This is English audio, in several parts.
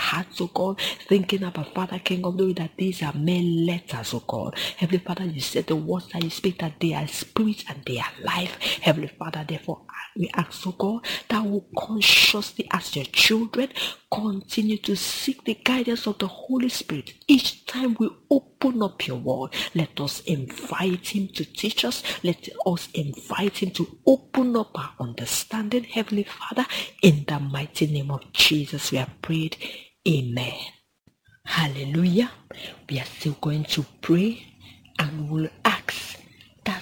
hearts, oh God, thinking about Father, King of glory, that these are mere letters, oh God. Heavenly Father, you said the words that you speak, that they are spirit and they are life. Heavenly Father, therefore, we ask, oh God, that will consciously, as your children, continue to seek the guidance of the Holy Spirit. Each time we open up your word, let us invite him to teach us. Let us invite him to open up our understanding. Heavenly Father, in the mighty name of Jesus, we have prayed. Amen. Hallelujah. We are still going to pray and will ask that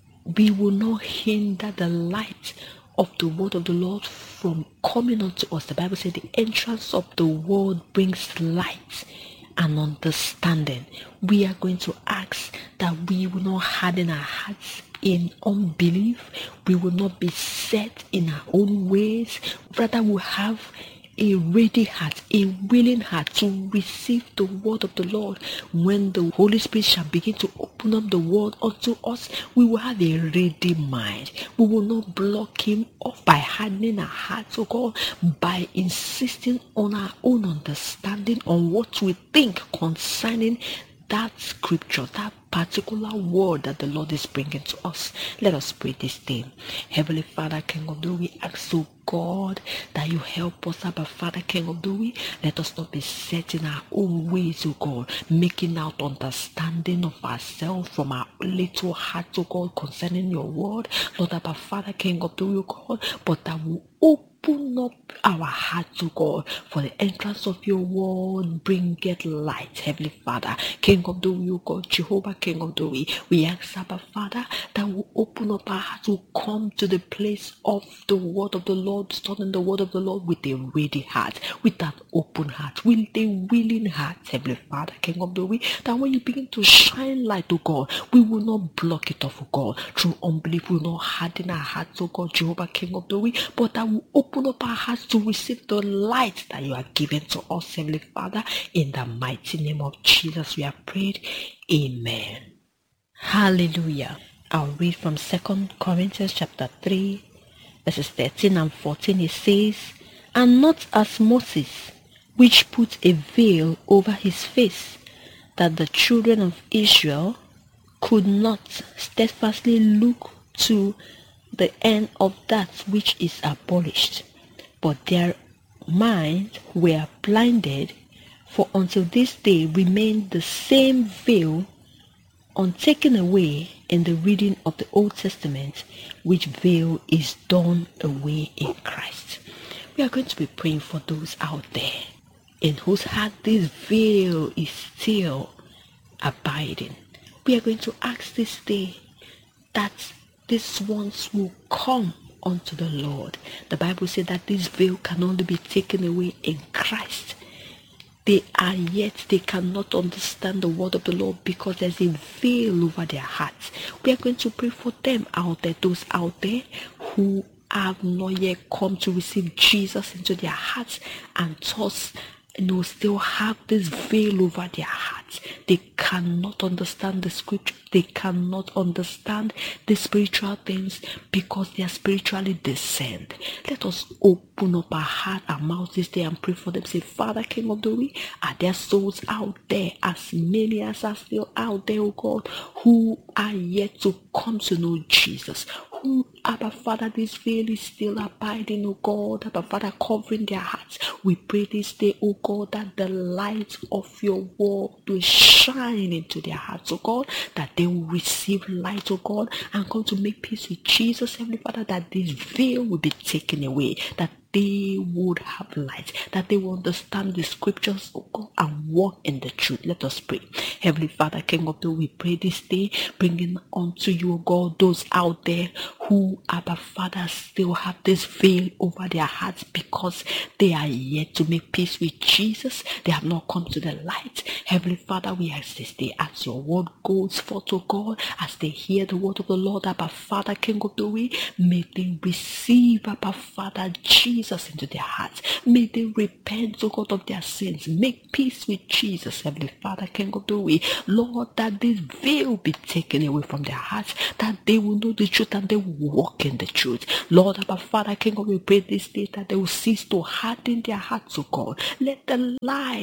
we will not hinder the light of the word of the Lord from coming unto us. The Bible said the entrance of the word brings light and understanding. We are going to ask that we will not harden our hearts in unbelief. We will not be set in our own ways. Rather, we'll have a ready heart, a willing heart to receive the word of the Lord. When the Holy Spirit shall begin to open up the word unto us, we will have a ready mind. We will not block him off by hardening our hearts, oh God, by insisting on our own understanding on what we think concerning that scripture, that particular word that the Lord is bringing to us. Let us pray this day. Heavenly Father, King of glory, we ask, oh God, that you help us, Abba Father, King of glory. Let us not be set in our own ways, oh God, making out understanding of ourselves from our little heart, oh God, concerning your word. Lord, Abba Father, King of glory, oh God, but that will open up our hearts, oh God, for the entrance of your word bringeth light. Heavenly Father, King of glory, oh God, Jehovah, King of glory, we ask, Abba Father, that will open up our hearts, will come to the place of the word of the Lord, studying the word of the Lord with a ready heart, with that open heart, with a willing heart. Heavenly Father, King of glory, that when you begin to shine light, oh God, we will not block it off, oh God, through unbelief. We will not harden our hearts, oh God, Jehovah, King of glory, but that will open up our hearts to receive the light that you are giving to us. Heavenly Father, in the mighty name of Jesus, we have prayed. Amen. Hallelujah. I'll read from 2 Corinthians chapter 3, verses 13 and 14. It says, "And not as Moses, which put a veil over his face, that the children of Israel could not steadfastly look to the end of that which is abolished, but their minds were blinded, for until this day remained the same veil untaken away in the reading of the Old Testament, which veil is done away in Christ." We are going to be praying for those out there in whose heart this veil is still abiding. We are going to ask this day that these ones will come unto the Lord. The Bible said that this veil can only be taken away in Christ. They cannot understand the word of the Lord because there's a veil over their hearts. We are going to pray for them out there, those out there who have not yet come to receive Jesus into their hearts and thus still have this veil over their hearts. They cannot understand the scripture. They cannot understand the spiritual things because they are spiritually discerned. Let us open up our heart, our mouth this day and pray for them. Say, Father, King of glory, are there souls out there, as many as are still out there, oh God, who are yet to come to know Jesus? Who, Abba Father, this veil is still abiding, oh God, Abba Father, covering their hearts. We pray this day, oh God, that the light of your word will shine into their hearts, oh God, that they will receive light, oh God, and come to make peace with Jesus, Heavenly Father, that this veil will be taken away, that they would have light, that they will understand the scriptures, oh God, and walk in the truth. Let us pray. Heavenly Father, King of the, we pray this day, bringing unto you, oh God, those out there who, Abba Father, still have this veil over their hearts because they are yet to make peace with Jesus. They have not come to the light. Heavenly Father, we ask this day, as your word goes forth, oh God, as they hear the word of the Lord, Abba Father, King of the way, may they receive, Abba Father, Jesus Jesus into their hearts. May they repent, O God, of their sins. Make peace with Jesus, Heavenly Father, King of glory. Lord, that this veil be taken away from their hearts, that they will know the truth and they will walk in the truth. Lord, Abba Father, King of glory, pray this day that they will cease to harden their hearts, O God. Let the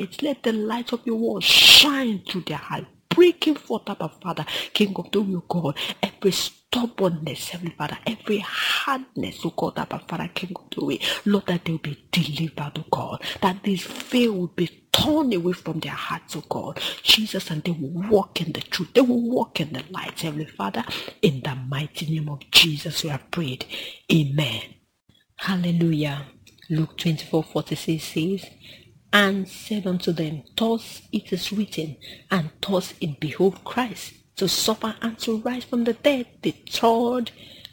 light of your word shine through their heart, breaking forth, Abba Father, King of glory, O God, every stubbornness, Heavenly Father, every hardness, O God, Abba Father, King of glory, Lord, that they will be delivered, O God, that this veil will be torn away from their hearts, O God, Jesus, and they will walk in the truth, they will walk in the light, Heavenly Father, in the mighty name of Jesus we have prayed. Amen. Hallelujah. Luke 24:46 says, and said unto them, thus it is written, and thus it behoved Christ to suffer and to rise from the dead the third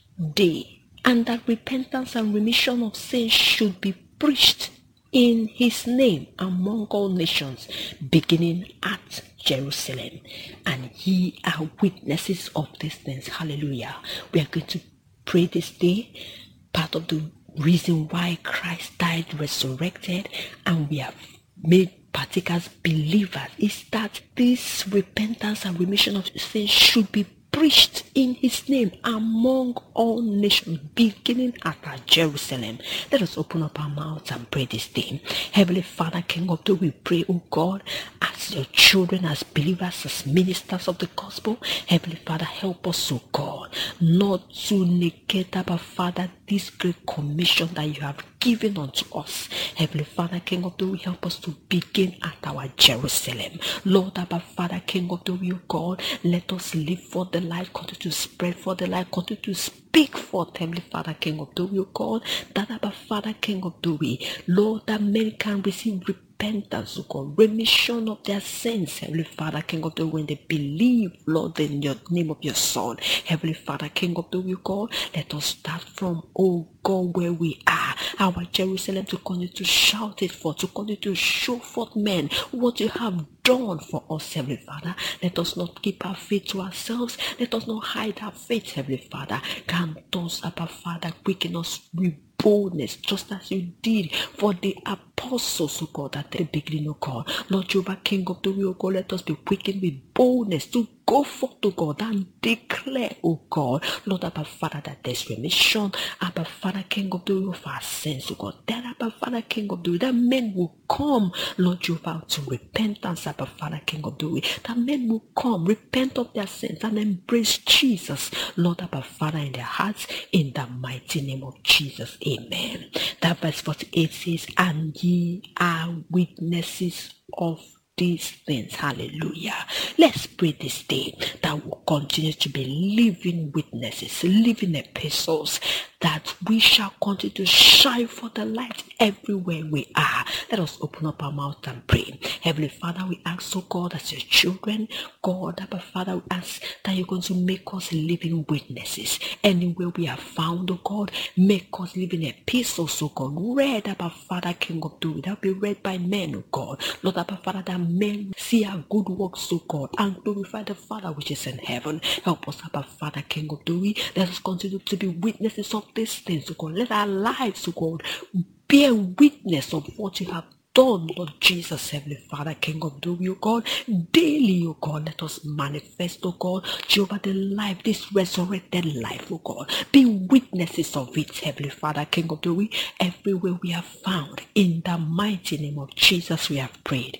day, and that repentance and remission of sins should be preached in his name among all nations, beginning at Jerusalem. And ye are witnesses of these things. Hallelujah. We are going to pray this day. Part of the reason why Christ died, resurrected, and we have made partakers believers is that this repentance and remission of sins should be preached in his name among all nations, beginning at Jerusalem. Let us open up our mouths and pray this day. Heavenly Father, King of glory, we pray, oh God, as your children, as believers, as ministers of the gospel. Heavenly Father, help us, oh God, not to negate, Abba Father, this great commission that you have given unto us. Heavenly Father, King of glory, help us to begin at our Jerusalem. Lord, Abba Father, King of glory, God, let us live for the light, continue to spread for the light, continue to speak forth, Heavenly Father, King of glory, God, that Abba Father, King of glory, Lord, that men can receive repentance, O God, remission of their sins, Heavenly Father, King of glory, when they believe, Lord, in your name of your Son. Heavenly Father, King of glory, God, let us start from, oh God, where we are, our Jerusalem, to continue to shout it forth, to continue to show forth men what you have done for us, Heavenly Father. Let us not keep our faith to ourselves. Let us not hide our faith, Heavenly Father. Come thus, Abba Father, quicken us with boldness, just as you did for the apostles, oh God, at the beginning, oh God. Lord Jehovah, King of the world, God, let us be quickened with boldness to go forth, oh God, and declare, oh God, Lord Abba Father, that there's remission, Abba Father, King of the world, of our sins, oh God. That Abba Father, King of the world, that men will come, Lord Jehovah, to repentance, Abba Father, King of the world. That men will come, repent of their sins, and embrace Jesus, Lord Abba Father, in their hearts, in the mighty name of Jesus. Amen. That verse 48 says, and ye are witnesses of these things. Hallelujah. Let's pray this day that we'll continue to be living witnesses, living epistles, that we shall continue to shine for the light everywhere we are. Let us open up our mouth and pray. Heavenly Father, we ask, oh God, as your children, God, Abba Father, we ask that you're going to make us living witnesses. Anywhere we are found, oh God, make us living epistles, oh God, read, Abba Father, King of glory, that will be read by men, oh God. Lord, Abba Father, that men see our good works, oh God, and glorify the Father which is in heaven. Help us, Abba Father, King of glory. Let us continue to be witnesses of these things, oh God. Let our lives, oh God, bear witness of what you have done, Lord Jesus, Heavenly Father, King of glory, oh God. Daily, oh God, let us manifest, oh God, Jehovah, the life, this resurrected life, oh God. Be witnesses of it, Heavenly Father, King of glory, everywhere we are found. In the mighty name of Jesus, we have prayed.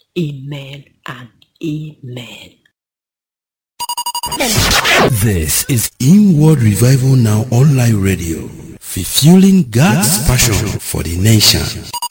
Amen and amen. This is Inward Revival Now Online Radio, fulfilling God's passion for the nation.